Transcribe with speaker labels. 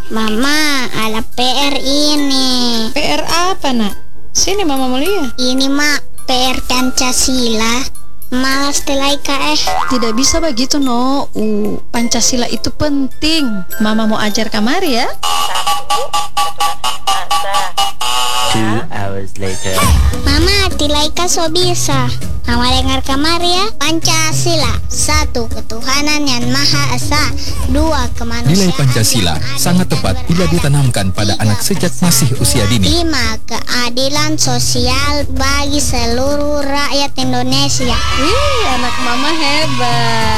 Speaker 1: Mama, ada PR ini.
Speaker 2: PR apa, Nak? Sini Mama mau lihat.
Speaker 1: Ini, Mak, PR Pancasila. Malas Telaika
Speaker 2: Tidak bisa begitu, No. Pancasila itu penting. Mama mau ajar kamar ya.
Speaker 3: 2 hours later.
Speaker 1: Mama, Tilaika so bisa. Mama dengar kamar ya. Pancasila, 1. Ketuhanan yang Maha Esa. 2. Kemanusiaan.
Speaker 4: Nilai Pancasila sangat tepat bila ditanamkan pada anak sejak masih usia dini.
Speaker 1: 5. Keadilan sosial bagi seluruh rakyat Indonesia.
Speaker 2: Wih, anak Mama hebat.